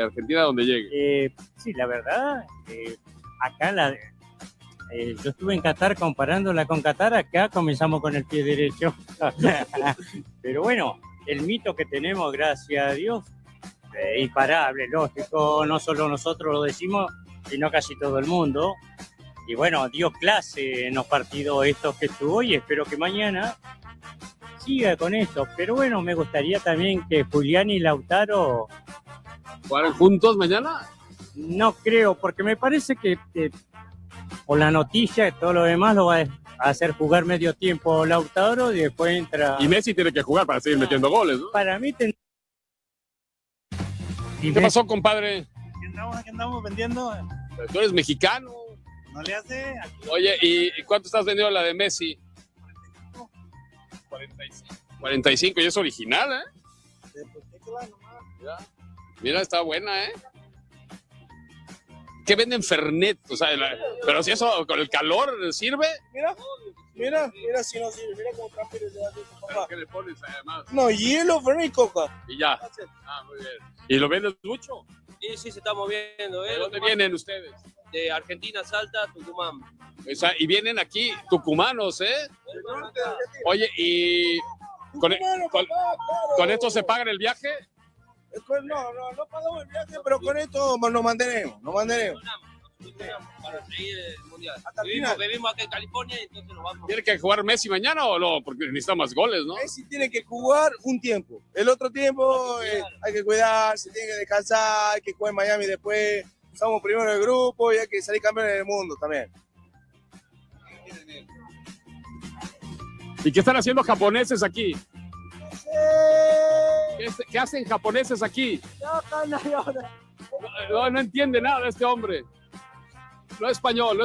Argentina donde llegue. Sí, la verdad, acá yo estuve en Qatar comparándola con Qatar, acá comenzamos con el pie derecho. Pero bueno, el mito que tenemos, gracias a Dios, imparable, lógico, no solo nosotros lo decimos, sino casi todo el mundo. Y bueno, dio clase en los partidos estos que estuvo y espero que mañana siga con esto. Pero bueno, me gustaría también que Julián y Lautaro... ¿Jugaran juntos mañana? No creo, porque me parece que por la noticia y todo lo demás lo va a hacer jugar medio tiempo Lautaro y después entra... Y Messi tiene que jugar para seguir metiendo goles, ¿no? Para mí... ¿Qué pasó, compadre? Aquí andamos vendiendo. Tú eres mexicano. No le hace. Oye, ¿y cuánto estás vendiendo la de Messi? 45, y es original, ¿eh? Ya. Mira, está buena, ¿eh? ¿Qué venden Fernet? O sea, pero si eso con el calor sirve. Mira si no sirve. Mira cómo transpira ese vaso. ¿Qué le pones además? No, hielo, Fernet y coca. Y ya. Ah, muy bien. ¿Y lo vendes mucho? Sí, se está moviendo. ¿De dónde vienen ustedes? De Argentina, Salta, Tucumán. O sea, y vienen aquí tucumanos, ¿eh? Oye, y con esto se pagan el viaje. No pagamos el viaje, pero con esto nos mantenemos. Para seguir el mundial. Vivimos acá en California y entonces nos vamos. ¿Tiene que jugar Messi mañana o no? Porque necesita más goles, ¿no? Messi tiene que jugar un tiempo. El otro tiempo hay que cuidarse, tiene que descansar, hay que jugar en Miami después. Somos primero del grupo y hay que salir campeones del mundo también. ¿Y qué están haciendo japoneses aquí? ¿Qué hacen japoneses aquí? No entiende nada de este hombre. No es español.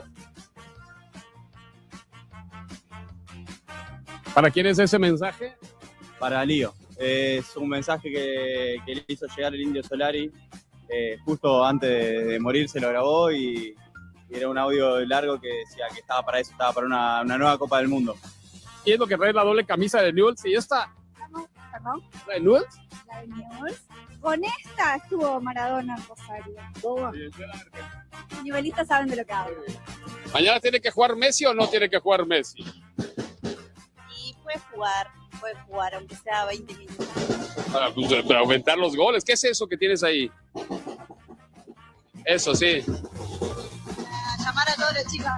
¿Para quién es ese mensaje? Para Lío. Es un mensaje que le hizo llegar el Indio Solari. Justo antes de morir se lo grabó y era un audio largo que decía que estaba para eso, estaba para una nueva Copa del Mundo. ¿Y es lo que trae la doble camisa de Newell's? ¿Y esta? ¿Perdón? ¿La de Newell's? La de Newell's. Con esta estuvo Maradona en Rosario. Los nivelistas saben de lo que hablan. ¿Mañana tiene que jugar Messi o no tiene que jugar Messi? Y puede jugar, aunque sea 20 minutos. Para aumentar los goles. ¿Qué es eso que tienes ahí? Eso, sí. Llamar a todos los chicos.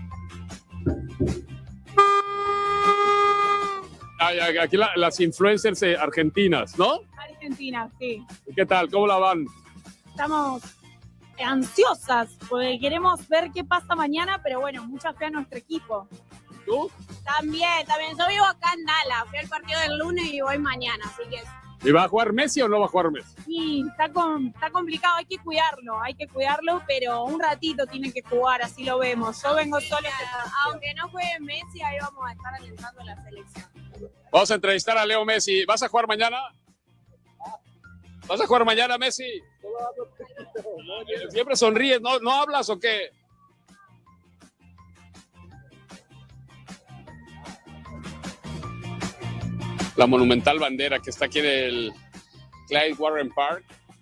Aquí las influencers argentinas, ¿no? Argentina, sí. ¿Y qué tal? ¿Cómo la van? Estamos ansiosas porque queremos ver qué pasa mañana, pero bueno, mucha fe a nuestro equipo. ¿Tú? También. Yo vivo acá en Dallas. Fui al partido del lunes y voy mañana, así que... ¿Y va a jugar Messi o no va a jugar Messi? Sí, está complicado, hay que cuidarlo, pero un ratito tiene que jugar, así lo vemos. Yo vengo sola. Aunque no juegue Messi, ahí vamos a estar alentando la selección. Vamos a entrevistar a Leo Messi. ¿Vas a jugar mañana? ¿Vas a jugar mañana, Messi? Siempre sonríes, ¿no hablas o qué? La monumental bandera que está aquí en el Clyde Warren Park.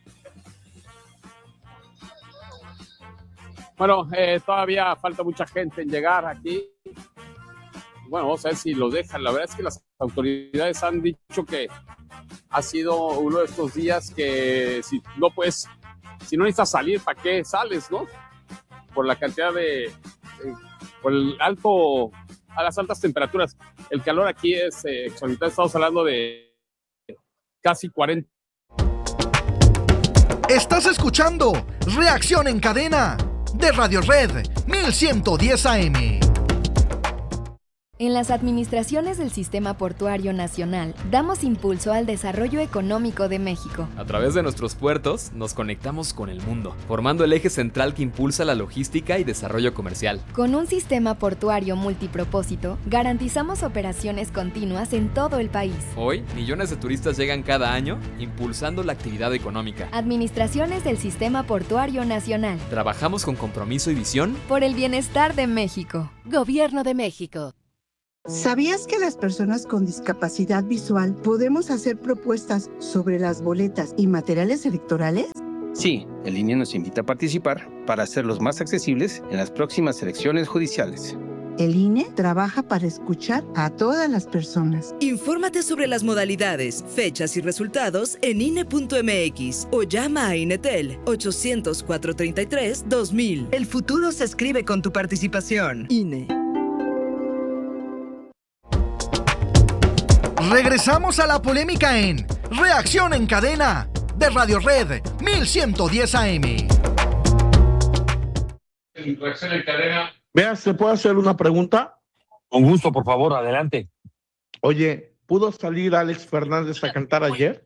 Bueno, todavía falta mucha gente en llegar aquí. Bueno, vamos a ver si los dejan. La verdad es que las autoridades han dicho que ha sido uno de estos días que si no necesitas salir, ¿para qué sales, no? Por la cantidad por las altas temperaturas. El calor aquí es exorbitante. Estamos hablando de casi 40. Estás escuchando Reacción en Cadena de Radio Red 1110 AM. En las administraciones del Sistema Portuario Nacional, damos impulso al desarrollo económico de México. A través de nuestros puertos, nos conectamos con el mundo, formando el eje central que impulsa la logística y desarrollo comercial. Con un sistema portuario multipropósito, garantizamos operaciones continuas en todo el país. Hoy, millones de turistas llegan cada año, impulsando la actividad económica. Administraciones del Sistema Portuario Nacional. Trabajamos con compromiso y visión por el bienestar de México. Gobierno de México. ¿Sabías que las personas con discapacidad visual podemos hacer propuestas sobre las boletas y materiales electorales? Sí, el INE nos invita a participar para hacerlos más accesibles en las próximas elecciones judiciales. El INE trabaja para escuchar a todas las personas. Infórmate sobre las modalidades, fechas y resultados en INE.mx o llama a INETEL 800-433-2000. El futuro se escribe con tu participación. INE. Regresamos a la polémica en Reacción en Cadena de Radio Red 1110 AM. Reacción en Cadena. Vea, ¿se puede hacer una pregunta? Con gusto, por favor, adelante. Oye, ¿pudo salir Alex Fernández a cantar ayer?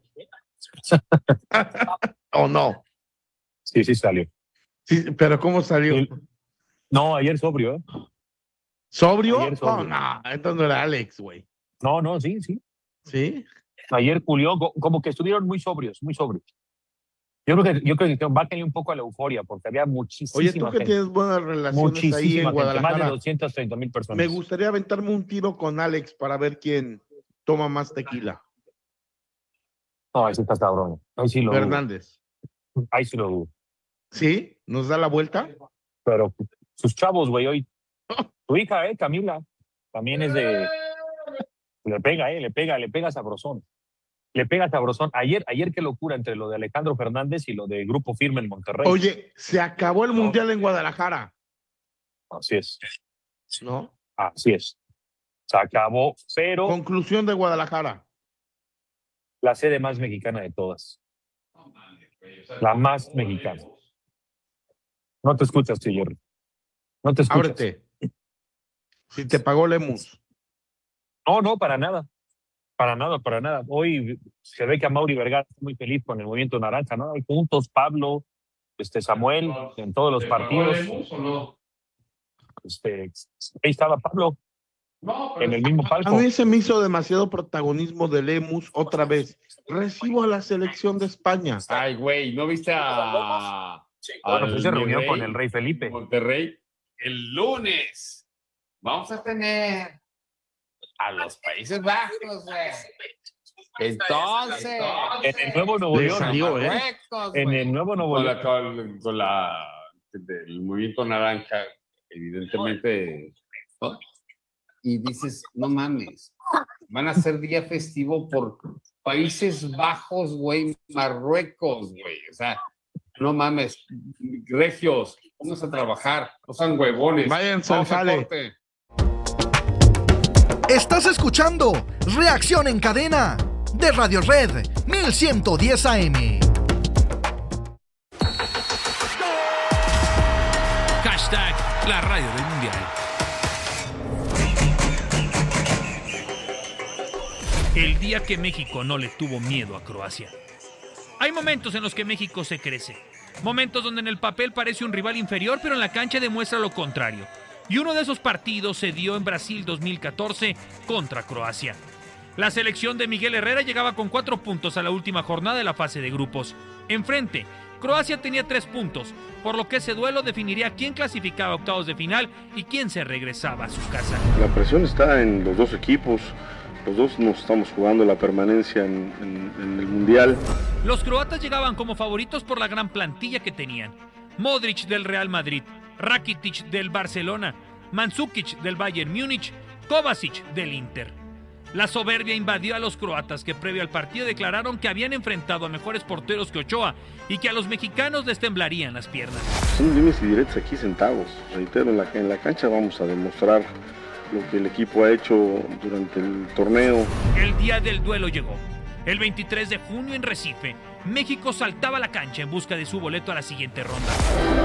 ¿O no? Sí, sí salió. Sí, pero ¿cómo salió? No, ayer sobrio, ¿eh? ¿Sobrio? Ayer sobrio. No, entonces no era Alex, güey. No, sí. ¿Sí? Ayer Julio, como que estuvieron muy sobrios, muy sobrios. Yo creo que va a caer un poco a la euforia, porque había muchísima Oye, tú que gente. tienes buenas relaciones ahí en Guadalajara. Más de 230,000 personas. Me gustaría aventarme un tiro con Alex para ver quién toma más tequila. No, ahí sí está cabrón. Ahí sí lo Fernández. dudo. Ahí sí lo dudo. ¿Sí? ¿Nos da la vuelta? Pero sus chavos, güey, hoy. Tu hija, Camila, también es de... Le pega sabrosón. Le pega sabrosón. Ayer qué locura entre lo de Alejandro Fernández y lo de Grupo Firme en Monterrey. Oye, se acabó el Mundial en Guadalajara. Así es. ¿No? Así es. Se acabó, pero... Conclusión de Guadalajara. La sede más mexicana de todas. La más mexicana. No te escuchas, Jerry. No te escuchas. Ábrete. Si te pagó Lemus. No, para nada. Para nada. Hoy se ve que Amaury Vergara está muy feliz con el movimiento naranja, ¿no? Hay puntos, Pablo, Samuel, en todos los partidos. ¿O no? Ahí estaba Pablo, en el mismo palco. A mí se me hizo demasiado protagonismo de Lemus otra vez. Recibo a la selección de España. Ay, güey, ¿no viste a... Bueno, pues se reunió con el rey Felipe. Monterrey. El lunes vamos a tener a los Países Bajos, güey. Entonces, en el nuevo Nuevo León. Salió, en el nuevo Nuevo León. Con el movimiento naranja, evidentemente. ¿no? Y dices, no mames, van a ser día festivo por Países Bajos, güey, Marruecos, güey. O sea, no mames, regios, vamos a trabajar, no sean huevones. Váyanse al jale. Estás escuchando Reacción en Cadena de Radio Red 1110 AM. Hashtag la radio del mundial. El día que México no le tuvo miedo a Croacia. Hay momentos en los que México se crece. Momentos donde en el papel parece un rival inferior, pero en la cancha demuestra lo contrario. Y uno de esos partidos se dio en Brasil 2014 contra Croacia. La selección de Miguel Herrera llegaba con 4 puntos a la última jornada de la fase de grupos. Enfrente, Croacia tenía 3 puntos, por lo que ese duelo definiría quién clasificaba a octavos de final y quién se regresaba a su casa. La presión está en los dos equipos. Los dos nos estamos jugando la permanencia en el Mundial. Los croatas llegaban como favoritos por la gran plantilla que tenían. Modric del Real Madrid, Rakitic del Barcelona, Mandzukic del Bayern Múnich, Kovacic del Inter. La soberbia invadió a los croatas, que previo al partido declararon que habían enfrentado a mejores porteros que Ochoa y que a los mexicanos les temblarían las piernas. Son dimes y diretes aquí sentados. Reitero, en la cancha vamos a demostrar lo que el equipo ha hecho durante el torneo. El día del duelo llegó. El 23 de junio en Recife, México saltaba a la cancha en busca de su boleto a la siguiente ronda.